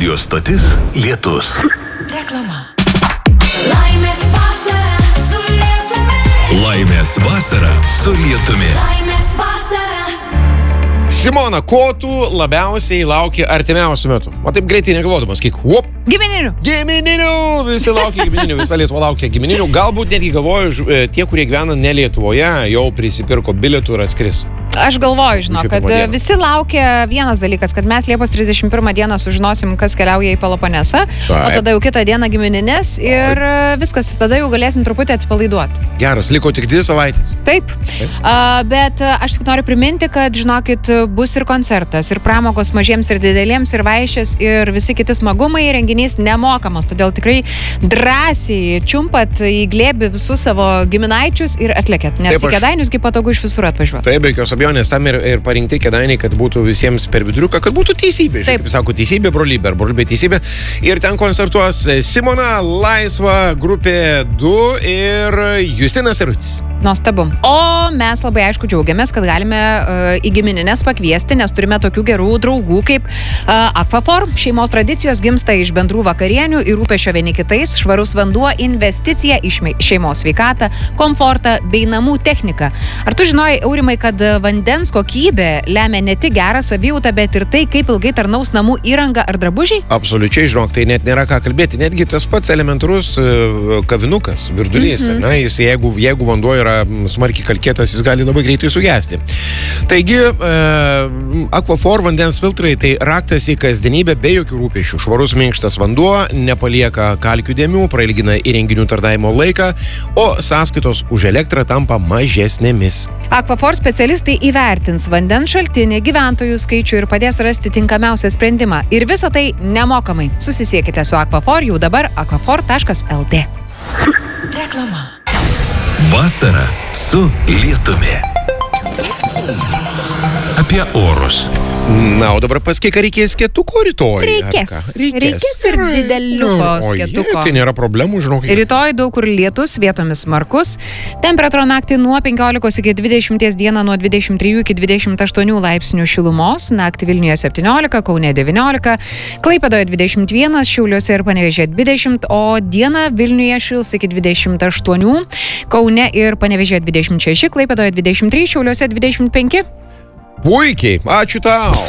Radio stotis Lietus. Reklama. Laimės vasara su lietumi. Laimės vasara su Lietumi. Laimės vasara. Simona, ko tu labiausiai lauki artimiausiu metu? O taip greitai negalvodamas, kiek Gimininių. Gimininių! Visi laukia gimininių, visa Lietuva laukia gimininių. Galbūt netgi galvoju, tie, kurie gyvena ne Lietuvoje, jau prisipirko bilietų ir atskris. Aš galvoju, žinau, kad 31 dieną. visi laukia vienas dalykas, kad mes Liepos 31 dieną sužinosim, kas keliauja į Peloponesą, o Taip. tada jau kitą dieną gimininės ir viskas, tada jau galėsim truputį atsipalaiduoti. Geras, liko tik 2 savaitės. Taip, bet aš tik noriu priminti, kad, žinokit, bus ir koncertas, ir pramogos mažiems ir dideliems, ir vaišės, ir visi kiti smagumai, renginys nemokamas, todėl tikrai drąsiai čiumpat į glėbį visus savo giminaičius ir atlėkėt, nes Taip, į Kėdainiusgi patogu iš visur atvažiuoti. Taip, be jokios abejonės, tam ir parinkti Kėdainiai, kad būtų visiems per viduriuką, kad būtų teisybė. Taip. Kaip sako, teisybė, brolybė, ar brolybė teisybė. Ir ten koncertuos Simona, Laisva, grupė 2 ir Justinas Erutis. Nuostabu. O mes labai aišku džiaugiamės, kad galime į giminines pakviesti, nes turime tokių gerų draugų kaip Aquafor. Šeimos tradicijos gimsta iš bendrų vakarienių ir rūpesčio vieni kitais, švarus vanduo, investicija į šeimos sveikatą, komfortą bei namų techniką. Ar tu žinojai, Aurimai, kad vandens kokybė lemia ne tik gerą savijautą, bet ir tai, kaip ilgai tarnaus namų įranga ar drabužiai? Absoliučiai, žinok, tai net nėra ką kalbėti. Netgi tas pats elementarus kavinukas, virdulys, jis, jeigu vanduo yra smarkiai kalkėtas, jis gali labai greitai sugesti. Taigi, Aquafor vandens filtrai tai raktas į kasdienybę be jokių rūpesčių. Švarus minkštas vanduo, nepalieka kalkių dėmių, prailgina įrenginių tarnavimo laiką, o sąskaitos už elektrą tampa mažesnėmis. Aquafor specialistai įvertins vandens šaltinį, gyventojų skaičių ir padės rasti tinkamiausią sprendimą. Ir visą tai nemokamai. Susisiekite su Aquafor jau dabar aquafor.lt. Reklama. Vasara su Lietumi. Apie orus. Na, o dabar pasakyk, ar reikės skėtuko rytoj? Reikės ir dideliuko skėtuko. Tai nėra problemų, žinok. Rytoj daug kur lietus, vietomis smarkus. Temperatūra naktį nuo 15 iki 20, dieną nuo 23 iki 28 laipsnių šilumos, naktį Vilniuje 17, Kaune 19, Klaipėdoje 21, Šiauliuose ir Panevėžyje 20, o dieną Vilniuje šils iki 28, Kaune ir Panevėžyje 26, Klaipėdoje 23, Šiauliuose 25. Puikiai, ačiū tau.